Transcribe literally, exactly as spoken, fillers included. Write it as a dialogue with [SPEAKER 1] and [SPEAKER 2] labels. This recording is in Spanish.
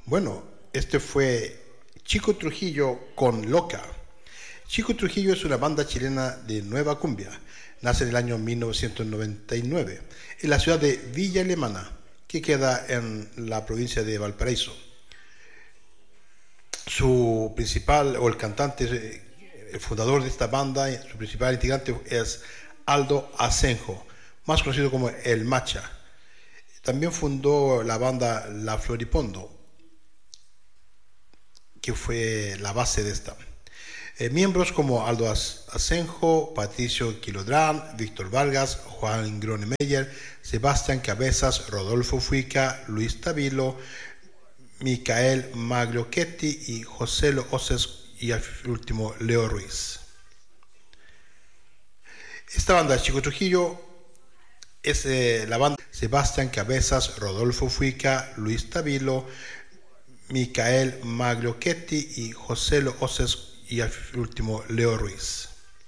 [SPEAKER 1] Bueno, este fue Chico Trujillo con Loca. Chico Trujillo es una banda chilena de nueva cumbia. Nace en el año mil novecientos noventa y nueve en la ciudad de Villa Alemana, que queda en la provincia de Valparaíso. Su principal, o el cantante, el fundador de esta banda, su principal integrante es Aldo Asenjo, más conocido como El Macha. También fundó la banda La Floripondo, que fue la base de esta. Eh, miembros como Aldo Asenjo, Patricio Quilodrán, Víctor Vargas, Juan Gronemeyer, Sebastián Cabezas, Rodolfo Fuica, Luis Tabilo, Micael Magliochetti y José Oces, y al último Leo Ruiz. Esta banda de Chico Trujillo es eh, la banda Sebastián Cabezas, Rodolfo Fuica, Luis Tabilo, Micael Magliochetti y José Oces, y al último Leo Ruiz.